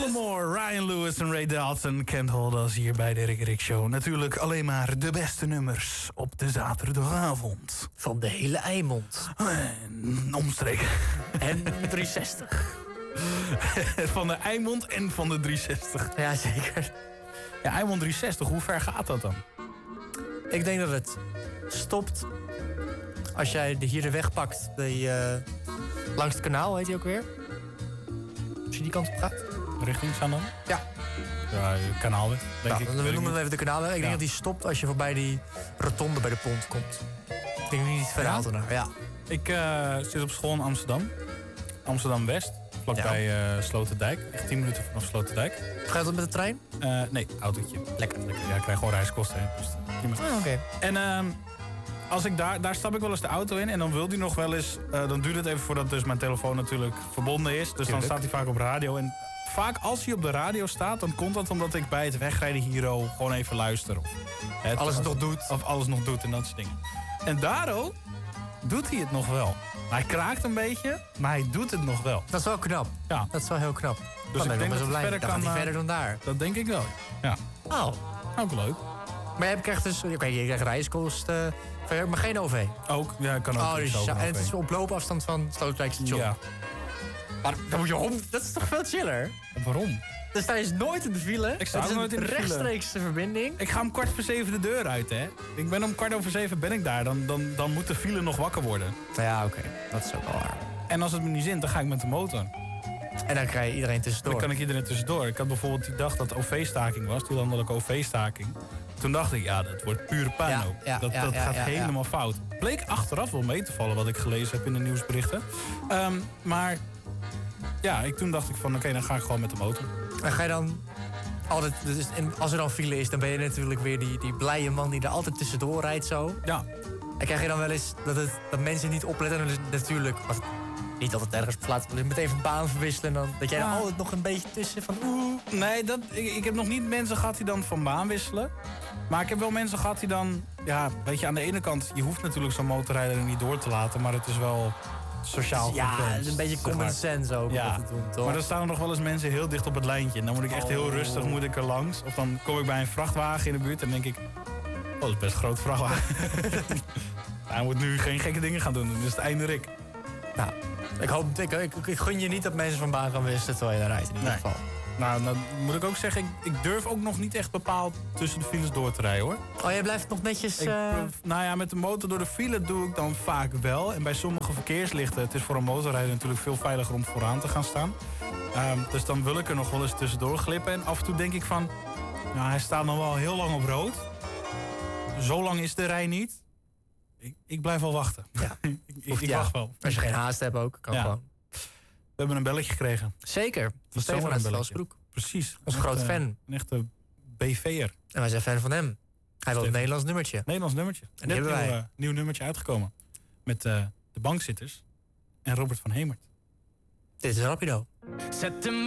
More, Ryan Lewis en Ray Dalton. Can't Hold Us hier bij de Rick Rick Show. Natuurlijk alleen maar de beste nummers op de zaterdagavond. Van de hele Eimond. En omstreken. En 360. Van de Eimond en van de 360. Ja, zeker. Ja, Eimond 360, hoe ver gaat dat dan? Ik denk dat het stopt als jij hier de weg pakt. Langs het kanaal, heet hij ook weer. Als je die kant op gaat. Richting Zaandam? Ja. Ja, kanaalweg, denk ik. We noemen hem even de kanaalweg. Ik denk dat die stopt als je voorbij die rotonde bij de pont komt. Ik denk niet ver Altena. Ja. Ik zit op school in Amsterdam. Amsterdam-West. Vlakbij Sloterdijk. Echt 10 minuten vanaf Sloterdijk. Gaat dat met de trein? Nee, autootje. Lekker. Ja, ik krijg gewoon reiskosten. Hè. Dus prima. Oké. En als ik daar stap ik wel eens de auto in. En dan wil die nog wel eens... dan duurt het even voordat dus mijn telefoon natuurlijk verbonden is. Dus dan staat hij vaak op radio. En vaak als hij op de radio staat, dan komt dat omdat ik bij het wegrijden hier gewoon even luister. Of alles nog doet. Of alles nog doet en dat soort dingen. En daardoor doet hij het nog wel. Hij kraakt een beetje, maar hij doet het nog wel. Dat is wel knap. Ja. Dat is wel heel knap. Dus ik denk dat het verder kan. Gaat verder dan daar. Dat denk ik wel. Ja. Oh. Ook leuk. Maar je krijgt dus... Oké, je krijgt reiskosten, maar geen OV. Ook, ja, kan ook. Oh, dus en het is op loopafstand van Sloterdijk Station. Ja. Maar dan moet je om. Dat is toch veel chiller? Waarom? Dus sta je nooit in de file. Ik sta nooit in de file. Rechtstreekse verbinding. Ik ga om 6:45 de deur uit, hè. Ik ben om 6:15 ben ik daar. Dan moet de file nog wakker worden. Ja, oké. Dat is ook wel waar. En als het me niet zint, dan ga ik met de motor. En dan krijg je iedereen tussendoor. Dan kan ik iedereen tussendoor. Ik had bijvoorbeeld die dag dat OV-staking was, die landelijke OV-staking. Toen dacht ik, ja, dat wordt pure puinhoop. Dat gaat helemaal fout. Bleek achteraf wel mee te vallen wat ik gelezen heb in de nieuwsberichten. Maar ja, toen dacht ik van, oké, dan ga ik gewoon met de motor. En ga je dan altijd... Dus, en als er dan file is, dan ben je natuurlijk weer die blije man die er altijd tussendoor rijdt zo. Ja. En krijg je dan wel eens dat mensen niet opletten. En dus natuurlijk, als het niet altijd ergens plaats, meteen van baan verwisselen. En dan, dat jij er altijd nog een beetje tussen van Nee, ik heb nog niet mensen gehad die dan van baan wisselen. Maar ik heb wel mensen gehad die dan... Ja, weet je, aan de ene kant, je hoeft natuurlijk zo'n motorrijder niet door te laten. Maar het is wel sociaal. Ja, het is een beetje common sense ook. Ja. Om dat te doen, toch? Maar dan staan er nog wel eens mensen heel dicht op het lijntje. En dan moet ik echt heel rustig er langs. Of dan kom ik bij een vrachtwagen in de buurt en denk ik... Oh, dat is best een grote vrachtwagen. Hij moet nu geen gekke dingen gaan doen. Dan is het einde Rick. Nou, ik gun je niet dat mensen van baan gaan wisselen terwijl je daar rijdt in ieder geval. Nou, dan moet ik ook zeggen, ik durf ook nog niet echt bepaald tussen de files door te rijden, hoor. Oh, jij blijft nog netjes... Nou ja, met de motor door de file doe ik dan vaak wel. En bij sommige verkeerslichten, het is voor een motorrijder natuurlijk veel veiliger om vooraan te gaan staan. Dus dan wil ik er nog wel eens tussendoor glippen. En af en toe denk ik van, nou, hij staat nog wel heel lang op rood. Zo lang is de rij niet. Ik blijf wel wachten. Ja. ik wacht wel. Als je geen haast hebt ook, kan gewoon. We hebben een belletje gekregen. Zeker. Van Stefan uit Stalsbroek. Precies. Onze grote fan. Een echte BV'er. En wij zijn fan van hem. Hij wil een Nederlands nummertje. Nederlands nummertje. En die hebben wij. Nieuw nummertje uitgekomen. Met de bankzitters en Robert van Hemert. Dit is Rapido. Zet hem